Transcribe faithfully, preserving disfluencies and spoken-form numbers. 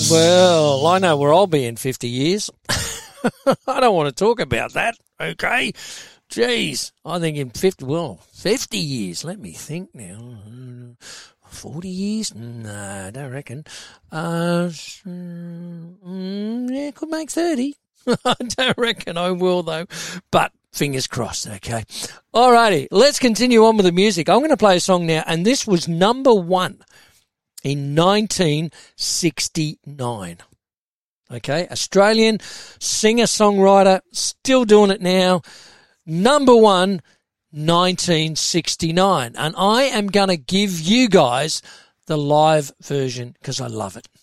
Well, I know where I'll be in fifty years. I don't want to talk about that, okay? Jeez, I think in fifty, well, fifty years, let me think now. forty years? No, I don't reckon. Uh, mm, yeah, could make thirty. I don't reckon I will, though. But fingers crossed, okay? Alrighty, let's continue on with the music. I'm going to play a song now, and this was number one in nineteen sixty-nine. Okay, Australian singer-songwriter, still doing it now. Number one, nineteen sixty-nine. And I am going to give you guys the live version because I love it.